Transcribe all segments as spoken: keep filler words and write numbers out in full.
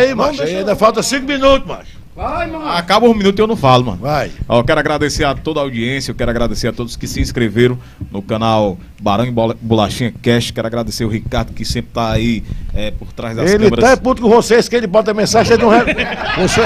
aí, macho. Ainda eu... falta cinco minutos, macho. Vai, mano. Acaba um minuto e eu não falo, mano. Vai. Ó, eu quero agradecer a toda a audiência, eu quero agradecer a todos que se inscreveram no canal Barão e Bolachinha Cast. Quero agradecer o Ricardo, que sempre tá aí é, por trás das ele câmeras. Ele tá puto com vocês, que ele bota mensagem, ele não... Re... Você...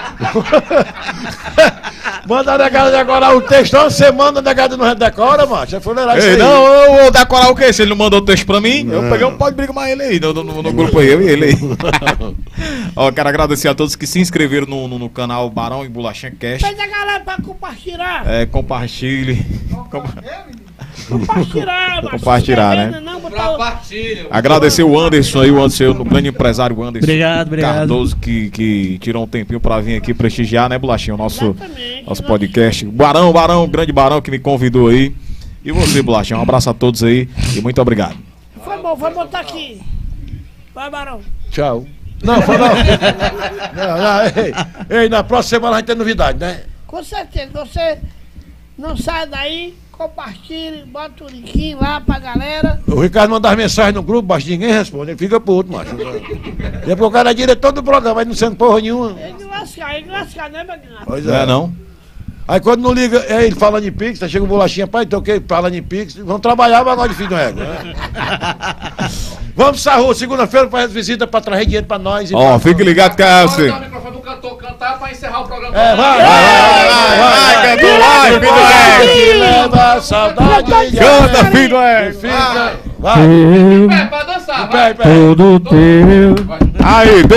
Manda a negada decorar o texto, você manda a negada não decora, macho. É fuleirar isso aí. Não, eu vou decorar o quê? Se ele não mandou o texto pra mim, não. Eu peguei um pau de briga mais ele aí, no, no, no grupo aí, eu e ele aí. Ó, quero agradecer a todos que se inscreveram no, no, no canal Barão e Bolachinha Cast. Pede a galera pra compartilhar. É, compartilhe. Compartilhar, macho. Compartilhar, né? Não, compartilha. Agradecer o Anderson aí, o Anderson, o grande empresário Anderson. Obrigado, obrigado. Cardoso, que, que tirou um tempinho pra vir aqui prestigiar, né, Bolachinha? O nosso, nosso podcast. Barão, Barão, grande Barão que me convidou aí. E você, Bolachinha, um abraço a todos aí e muito obrigado. Foi bom, vai botar aqui. Vai, Barão. Tchau. Não, foi não. não, não ei, ei, na próxima semana a gente tem novidade, né? Com certeza. Você não sai daí, compartilhe, bota o link lá pra galera. O Ricardo manda as mensagens no grupo, mas ninguém responde. Ele fica puto, macho. É porque o cara é diretor do programa, mas não sendo porra nenhuma. Ele lascar, ele lascar, né, Magnato? Pois é. Não é não? Aí quando não liga, é ele falando em Pix, aí chega o Bolachinha, pai, então o que? Falando em Pix, vamos trabalhar, mas nós de filho do ego, né? Vamos pra rua, segunda-feira faz visita pra trazer dinheiro pra nós. Ó, oh, fique ligado que é assim. O microfone do cantor cantar pra encerrar o programa. É, vai, vai, vai, cantor, vai, filho do ego. Leva saudade. Canta, filho do ego. Vai. Vai, pra dançar, vai. vai. Todo teu. Aí,